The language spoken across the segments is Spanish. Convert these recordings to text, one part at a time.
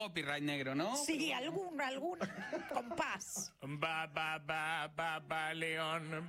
Copyright negro, ¿no? Sí, algún compás. León,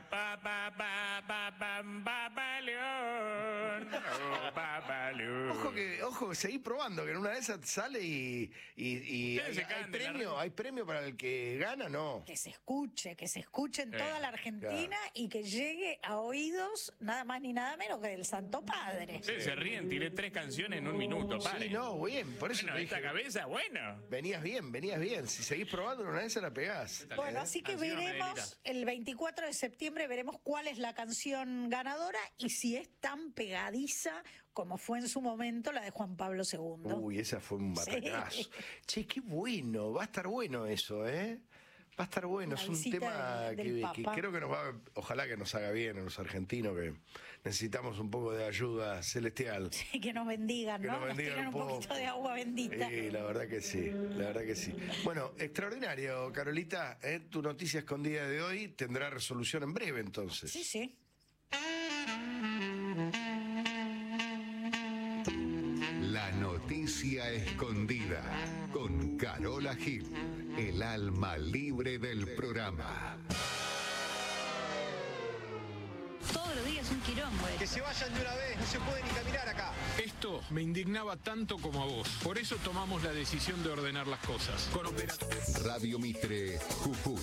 León, León. Ojo, seguí probando, que en una de esas sale y hay premio para el que gana, ¿no? Que se escuche en toda la Argentina y que llegue a oídos nada más ni nada menos que del Santo Padre. Ustedes se ríen, tiré 3 canciones en un minuto, pare. Sí, no, bien, por eso bueno, te esta dije, cabeza, bueno. venías bien. Si seguís probando, en una de esas la pegás. Bueno, así que veremos, el 24 de septiembre veremos cuál es la canción ganadora y si es tan pegadiza como fue en su momento la de Juan Pablo II. Uy, esa fue un batacazo. Sí. Che, qué bueno, va a estar bueno eso, ¿eh? Va a estar bueno, La es un visita tema del que Papa. creo que ojalá que nos haga bien a los argentinos, que necesitamos un poco de ayuda celestial. Sí, que nos bendigan, Que ¿no? nos bendigan tiren un un poco. poquito de agua bendita. La verdad que sí. Bueno, extraordinario, Carolita, tu noticia escondida de hoy tendrá resolución en breve, entonces. Sí. La noticia escondida con Carola Gil, el alma libre del programa. Todos los días un quilombo. Que se vayan de una vez, no se puede ni caminar acá. Esto me indignaba tanto como a vos. Por eso tomamos la decisión de ordenar las cosas. Con Radio Mitre, Jujuy.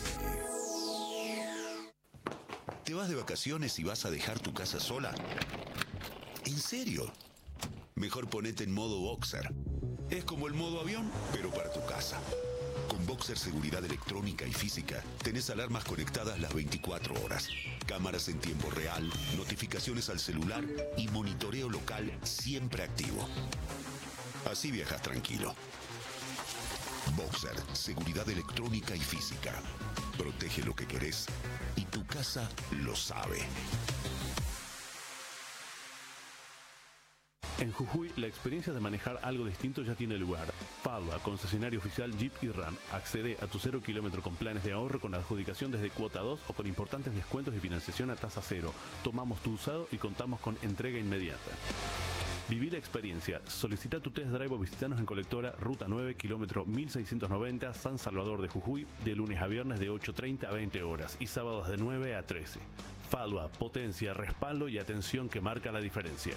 ¿Te vas de vacaciones y vas a dejar tu casa sola? ¿En serio? Mejor ponete en modo Boxer. Es como el modo avión, pero para tu casa. Con Boxer Seguridad Electrónica y Física, tenés alarmas conectadas las 24 horas, cámaras en tiempo real, notificaciones al celular y monitoreo local siempre activo. Así viajas tranquilo. Boxer Seguridad Electrónica y Física. Protege lo que querés y tu casa lo sabe. En Jujuy, la experiencia de manejar algo distinto ya tiene lugar. Padua, concesionario oficial Jeep y Ram. Accede a tu 0 kilómetro con planes de ahorro con adjudicación desde cuota 2 o con importantes descuentos y financiación a tasa cero. Tomamos tu usado y contamos con entrega inmediata. Viví la experiencia. Solicita tu test drive o visitanos en Colectora, Ruta 9, kilómetro 1690, San Salvador de Jujuy, de lunes a viernes de 8:30 a 20 horas y sábados de 9 a 13. Padua, potencia, respaldo y atención que marca la diferencia.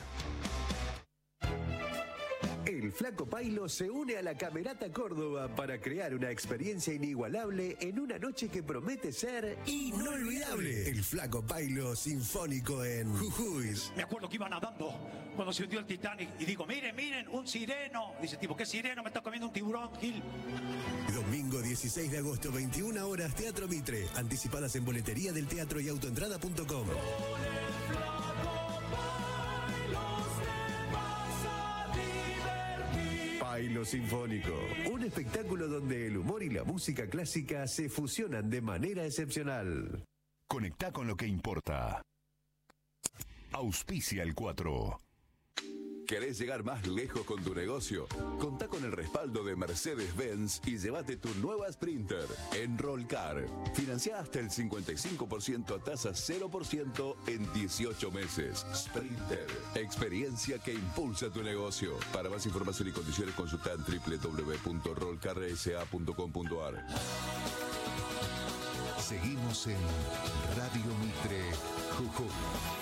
El Flaco Pailo se une a la Camerata Córdoba para crear una experiencia inigualable en una noche que promete ser inolvidable. El Flaco Pailo Sinfónico en Jujuy. Me acuerdo que iba nadando cuando se hundió el Titanic y digo, miren, un sireno. Dice tipo, ¿qué sireno? Me está comiendo un tiburón, Gil. Domingo 16 de agosto, 21 horas, Teatro Mitre. Anticipadas en boletería del teatro y autoentrada.com. Pailo Sinfónico, un espectáculo donde el humor y la música clásica se fusionan de manera excepcional. Conectá con lo que importa. Auspicia el 4. ¿Querés llegar más lejos con tu negocio? Contá con el respaldo de Mercedes-Benz y llévate tu nueva Sprinter en Rollcar. Financiá hasta el 55% a tasa 0% en 18 meses. Sprinter, experiencia que impulsa tu negocio. Para más información y condiciones consultá en www.rollcarsa.com.ar. Seguimos en Radio Mitre, Jujuy.